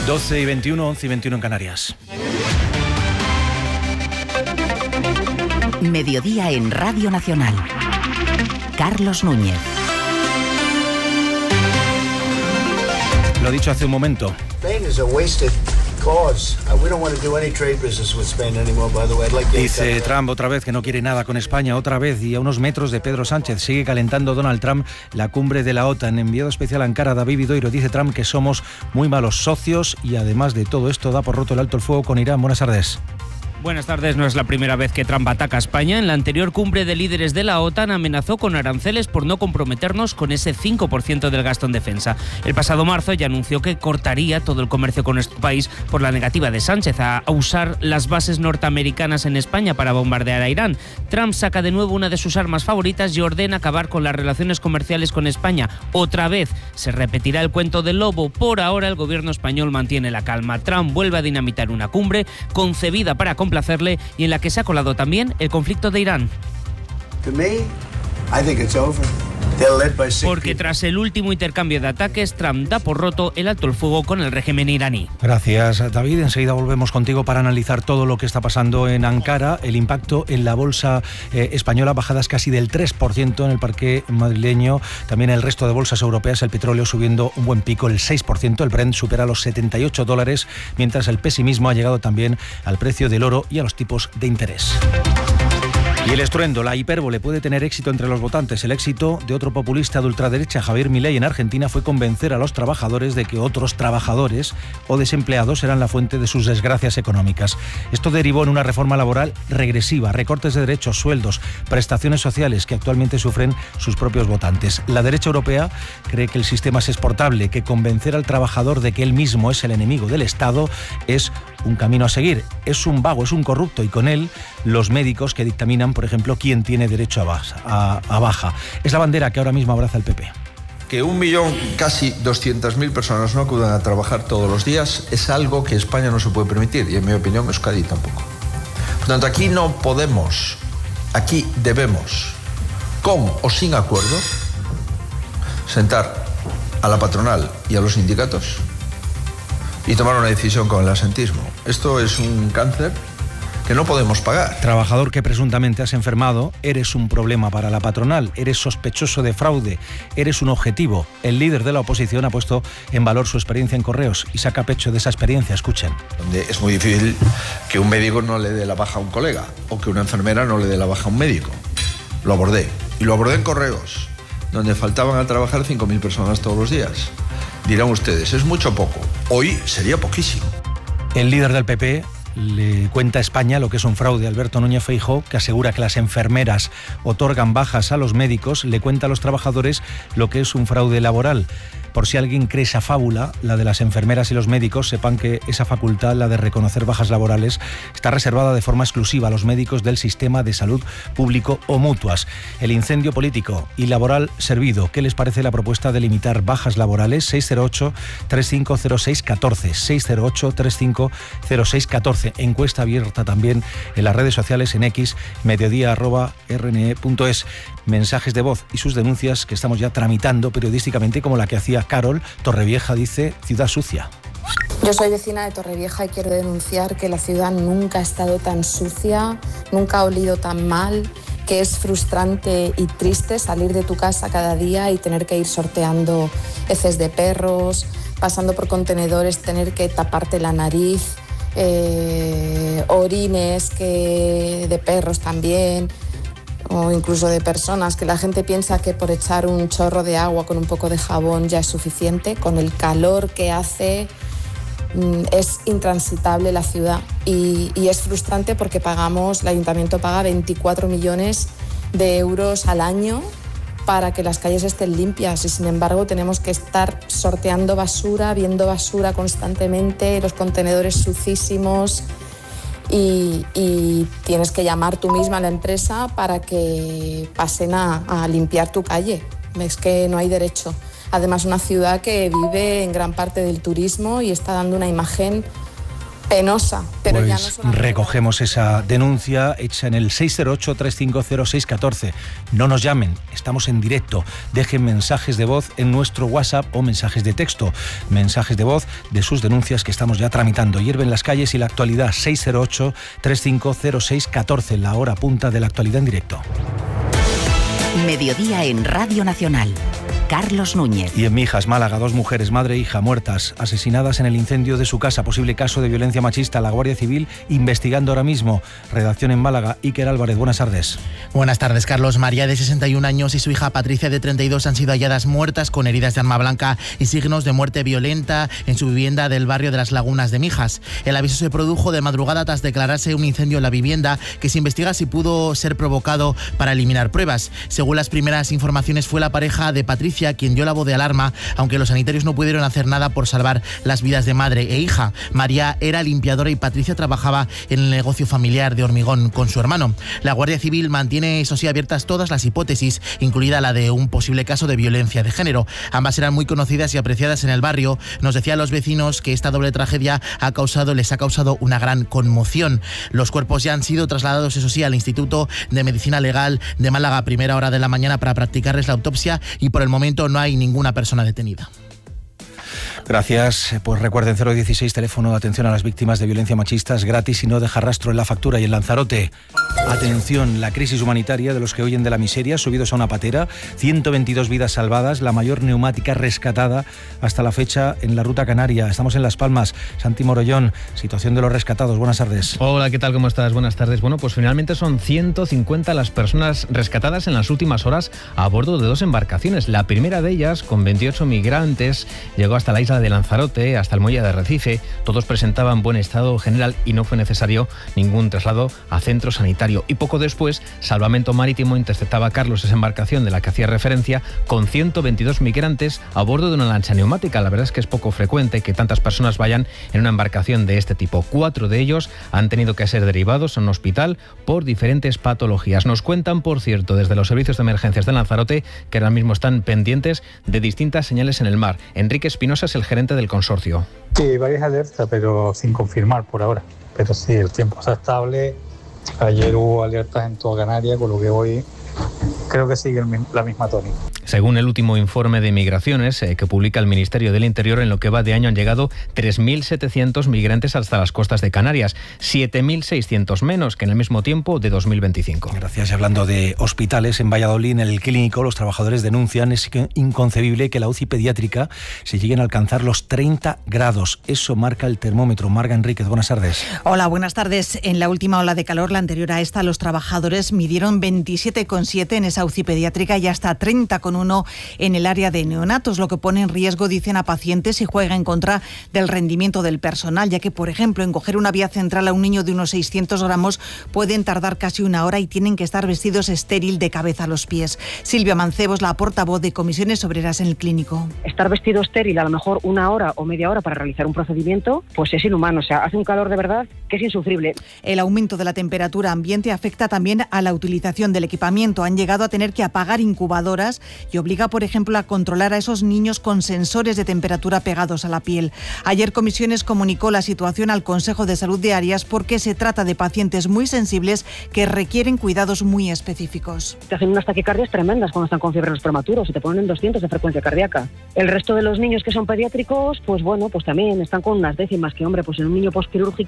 12:21, 11:21 en Canarias. Mediodía en Radio Nacional. Carlos Núñez. Lo dicho hace un momento. Dice Trump otra vez que no quiere nada con España, otra vez, y a unos metros de Pedro Sánchez. Sigue calentando Donald Trump la cumbre de la OTAN. Enviado especial a Ankara, David Vidoiro, dice Trump que somos muy malos socios y además de todo esto da por roto el alto el fuego con Irán. Buenas tardes. Buenas tardes. No es la primera vez que Trump ataca a España. En la anterior cumbre de líderes de la OTAN amenazó con aranceles por no comprometernos con ese 5% del gasto en defensa. El pasado marzo ya anunció que cortaría todo el comercio con nuestro país por la negativa de Sánchez a usar las bases norteamericanas en España para bombardear a Irán. Trump saca de nuevo una de sus armas favoritas y ordena acabar con las relaciones comerciales con España. Otra vez se repetirá el cuento del lobo. Por ahora el gobierno español mantiene la calma. Trump vuelve a dinamitar una cumbre concebida para complacerle y en la que se ha colado también el conflicto de Irán. Porque tras el último intercambio de ataques, Trump da por roto el alto el fuego con el régimen iraní. Gracias, David. Enseguida volvemos contigo para analizar todo lo que está pasando en Ankara, el impacto en la bolsa española, bajadas casi del 3% en el parqué madrileño, también el resto de bolsas europeas, el petróleo subiendo un buen pico, el 6%, el Brent supera los $78, mientras el pesimismo ha llegado también al precio del oro y a los tipos de interés. Y el estruendo, la hipérbole, puede tener éxito entre los votantes. El éxito de otro populista de ultraderecha, Javier Milei, en Argentina, fue convencer a los trabajadores de que otros trabajadores o desempleados eran la fuente de sus desgracias económicas. Esto derivó en una reforma laboral regresiva, recortes de derechos, sueldos, prestaciones sociales que actualmente sufren sus propios votantes. La derecha europea cree que el sistema es exportable, que convencer al trabajador de que él mismo es el enemigo del Estado es un camino a seguir. Es un vago, es un corrupto, y con él los médicos que dictaminan, por ejemplo, quién tiene derecho a baja. Es la bandera que ahora mismo abraza el PP. Que 1 millón, casi 200.000 personas no acudan a trabajar todos los días es algo que España no se puede permitir, y en mi opinión Euskadi tampoco. Por tanto, aquí no podemos, aquí debemos, con o sin acuerdo, sentar a la patronal y a los sindicatos y tomar una decisión con el asentismo. Esto es un cáncer que no podemos pagar. Trabajador que presuntamente has enfermado, eres un problema para la patronal, eres sospechoso de fraude, eres un objetivo. El líder de la oposición ha puesto en valor su experiencia en Correos y saca pecho de esa experiencia. Escuchen. Donde es muy difícil que un médico no le dé la baja a un colega o que una enfermera no le dé la baja a un médico. Lo abordé. Y lo abordé en Correos, donde faltaban a trabajar 5.000 personas todos los días. Dirán ustedes, ¿es mucho o poco? Hoy sería poquísimo. El líder del PP le cuenta a España lo que es un fraude. Alberto Núñez Feijóo, que asegura que las enfermeras otorgan bajas a los médicos, le cuenta a los trabajadores lo que es un fraude laboral. Por si alguien cree esa fábula, la de las enfermeras y los médicos, sepan que esa facultad, la de reconocer bajas laborales, está reservada de forma exclusiva a los médicos del sistema de salud público o mutuas. El incendio político y laboral servido. ¿Qué les parece la propuesta de limitar bajas laborales? 608-3506-14. 608-3506-14. Encuesta abierta también en las redes sociales, en X, mediodía@rne.es. Mensajes de voz y sus denuncias que estamos ya tramitando periodísticamente, como la que hacía Carol. Torrevieja dice ciudad sucia. Yo soy vecina de Torrevieja y quiero denunciar que la ciudad nunca ha estado tan sucia, nunca ha olido tan mal, que es frustrante y triste salir de tu casa cada día y tener que ir sorteando heces de perros, pasando por contenedores, tener que taparte la nariz, orines de perros también, o incluso de personas, que la gente piensa que por echar un chorro de agua con un poco de jabón ya es suficiente. Con el calor que hace es intransitable la ciudad y es frustrante porque el ayuntamiento paga 24 millones de euros al año para que las calles estén limpias y sin embargo tenemos que estar sorteando basura, viendo basura constantemente, los contenedores sucísimos. Y tienes que llamar tú misma a la empresa para que pasen a limpiar tu calle. Es que no hay derecho. Además, una ciudad que vive en gran parte del turismo y está dando una imagen penosa, pero pues ya no solo recogemos esa denuncia hecha en el 608-350-614. No nos llamen, estamos en directo. Dejen mensajes de voz en nuestro WhatsApp o mensajes de texto. Mensajes de voz de sus denuncias que estamos ya tramitando. Hierven las calles y la actualidad. 608-350-614, la hora punta de la actualidad en directo. Mediodía en Radio Nacional. Carlos Núñez. Y en Mijas, Málaga, 2 mujeres, madre e hija, muertas, asesinadas en el incendio de su casa. Posible caso de violencia machista. La Guardia Civil investigando ahora mismo. Redacción en Málaga. Iker Álvarez, buenas tardes. Buenas tardes, Carlos. María, de 61 años, y su hija Patricia, de 32, han sido halladas muertas con heridas de arma blanca y signos de muerte violenta en su vivienda del barrio de Las Lagunas de Mijas. El aviso se produjo de madrugada tras declararse un incendio en la vivienda, que se investiga si pudo ser provocado para eliminar pruebas. Según las primeras informaciones, fue la pareja de Patricia quien dio la voz de alarma, aunque los sanitarios no pudieron hacer nada por salvar las vidas de madre e hija. María era limpiadora y Patricia trabajaba en el negocio familiar de hormigón con su hermano. La Guardia Civil mantiene, eso sí, abiertas todas las hipótesis, incluida la de un posible caso de violencia de género. Ambas eran muy conocidas y apreciadas en el barrio. Nos decían los vecinos que esta doble tragedia les ha causado una gran conmoción. Los cuerpos ya han sido trasladados, eso sí, al Instituto de Medicina Legal de Málaga a primera hora de la mañana para practicarles la autopsia, y por el momento no hay ninguna persona detenida. Gracias. Pues recuerden, 016, teléfono de atención a las víctimas de violencia machista, es gratis y no deja rastro en la factura. Y en Lanzarote, atención, la crisis humanitaria de los que huyen de la miseria, subidos a una patera, 122 vidas salvadas, la mayor neumática rescatada hasta la fecha en la ruta canaria. Estamos en Las Palmas. Santi Morollón, situación de los rescatados. Buenas tardes. Hola, ¿qué tal? ¿Cómo estás? Buenas tardes. Bueno, pues finalmente son 150 las personas rescatadas en las últimas horas a bordo de 2 embarcaciones. La primera de ellas, con 28 migrantes, llegó hasta la isla de Lanzarote, hasta el muelle de Arrecife. Todos presentaban buen estado general y no fue necesario ningún traslado a centro sanitario. Y poco después, Salvamento Marítimo interceptaba, Carlos, esa embarcación de la que hacía referencia, con 122 migrantes a bordo de una lancha neumática. La verdad es que es poco frecuente que tantas personas vayan en una embarcación de este tipo. 4 de ellos han tenido que ser derivados a un hospital por diferentes patologías. Nos cuentan, por cierto, desde los servicios de emergencias de Lanzarote, que ahora mismo están pendientes de distintas señales en el mar. Enrique Espinosa es el gerente del consorcio. Sí, varias alertas, pero sin confirmar por ahora. Pero sí, el tiempo está estable. Ayer hubo alertas en toda Canarias, con lo que hoy creo que sigue la misma tónica. Según el último informe de migraciones que publica el Ministerio del Interior, en lo que va de año han llegado 3.700 migrantes hasta las costas de Canarias, 7.600 menos que en el mismo tiempo de 2025. Gracias. Y hablando de hospitales, en Valladolid, en el clínico, los trabajadores denuncian es inconcebible que la UCI pediátrica se lleguen a alcanzar los 30 grados. Eso marca el termómetro. Marga Enríquez, buenas tardes. Hola, buenas tardes. En la última ola de calor, la anterior a esta, los trabajadores midieron 27,7 en esa UCI pediátrica y hasta 30,1 en el área de neonatos, lo que pone en riesgo, dicen, a pacientes y juega en contra del rendimiento del personal, ya que, por ejemplo, en coger una vía central a un niño de unos 600 gramos pueden tardar casi una hora y tienen que estar vestidos estéril de cabeza a los pies. Silvia Mancebo es la portavoz de Comisiones Obreras en el clínico. Estar vestido estéril a lo mejor una hora o media hora para realizar un procedimiento, pues es inhumano. O sea, hace un calor de verdad que es insufrible. El aumento de la temperatura ambiente afecta también a la utilización del equipamiento. Han llegado a tener que apagar incubadoras y obliga, por ejemplo, a controlar a esos niños con sensores de temperatura pegados a la piel. Ayer Comisiones comunicó la situación al Consejo de Salud de Arias porque se trata de pacientes muy sensibles que requieren cuidados muy específicos. Te hacen unas taquicardias tremendas cuando están con fiebre los prematuros y te ponen en 200 de frecuencia cardíaca. El resto de los niños que son pediátricos, pues bueno, pues también están con unas décimas que, hombre, pues en un niño postquirúrgico